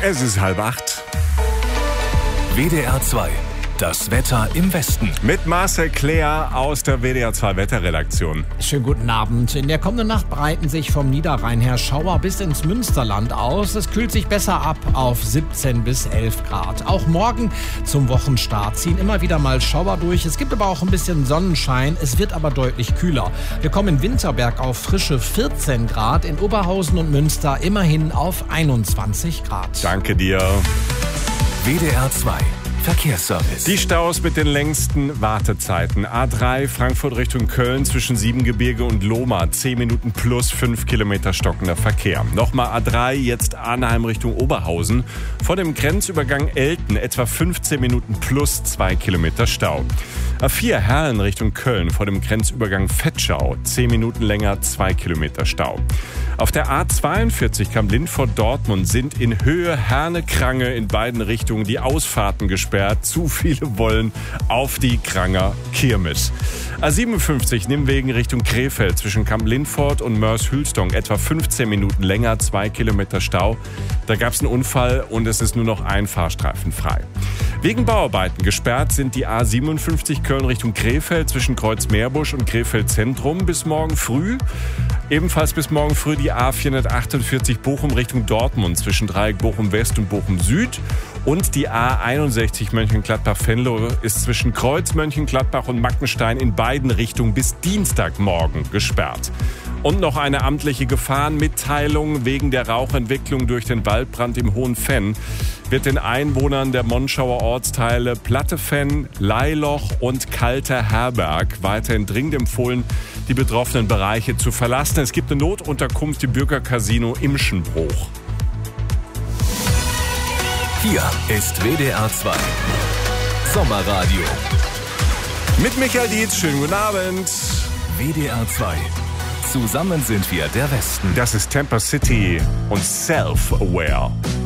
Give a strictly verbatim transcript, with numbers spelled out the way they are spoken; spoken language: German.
Es ist halb acht. W D R zwei. Das Wetter im Westen. Mit Marcel Claire aus der W D R zwei Wetterredaktion. Schönen guten Abend. In der kommenden Nacht breiten sich vom Niederrhein her Schauer bis ins Münsterland aus. Es kühlt sich besser ab auf siebzehn bis elf Grad. Auch morgen zum Wochenstart ziehen immer wieder mal Schauer durch. Es gibt aber auch ein bisschen Sonnenschein. Es wird aber deutlich kühler. Wir kommen in Winterberg auf frische vierzehn Grad. In Oberhausen und Münster immerhin auf einundzwanzig Grad. Danke dir. W D R zwei. Verkehrsservice. Die Staus mit den längsten Wartezeiten. A drei Frankfurt Richtung Köln zwischen Siebengebirge und Lohmar. zehn Minuten plus fünf Kilometer stockender Verkehr. Nochmal A drei, jetzt Arnheim Richtung Oberhausen. Vor dem Grenzübergang Elten etwa fünfzehn Minuten plus zwei Kilometer Stau. A vier Herlen Richtung Köln vor dem Grenzübergang Vetschau. zehn Minuten länger, zwei Kilometer Stau. Auf der A zweiundvierzig Kamp-Lindfort-Dortmund sind in Höhe Herne-Krange in beiden Richtungen die Ausfahrten gesperrt. Zu viele wollen auf die Kranger Kirmes. A siebenundfünfzig Nimwegen Richtung Krefeld zwischen Kamp-Lindfort und Mörs-Hülsdong etwa fünfzehn Minuten länger, zwei Kilometer Stau. Da gab es einen Unfall und es ist nur noch ein Fahrstreifen frei. Wegen Bauarbeiten gesperrt sind die A siebenundfünfzig Köln Richtung Krefeld zwischen Kreuzmeerbusch und Krefeld Zentrum bis morgen früh. Ebenfalls bis morgen früh die A vierhundertachtundvierzig Bochum Richtung Dortmund zwischen Dreieck Bochum West und Bochum Süd. Und die A einundsechzig Mönchengladbach-Venlo ist zwischen Kreuz Mönchengladbach und Mackenstein in beiden Richtungen bis Dienstagmorgen gesperrt. Und noch eine amtliche Gefahrenmitteilung: wegen der Rauchentwicklung durch den Waldbrand im Hohenfenn wird den Einwohnern der Monschauer Ortsteile Plattefenn, Leiloch und Kalter Herberg weiterhin dringend empfohlen, die betroffenen Bereiche zu verlassen. Es gibt eine Notunterkunft im Bürgercasino Imschenbruch. Hier ist W D R zwei. Sommerradio. Mit Michael Dietz, schönen guten Abend. W D R zwei. Zusammen sind wir der Westen. Das ist Tampa City und Self-Aware.